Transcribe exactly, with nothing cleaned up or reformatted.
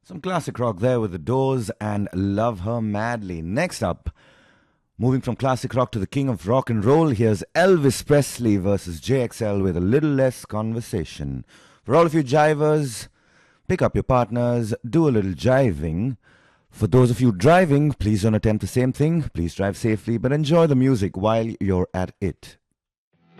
Some classic rock there with The Doors and Love Her Madly. Next up, moving from classic rock to the king of rock and roll, here's Elvis Presley versus J X L with a little less conversation. For all of you jivers, pick up your partners, do a little jiving. For those of you driving, please don't attempt the same thing. Please drive safely, but enjoy the music while you're at it.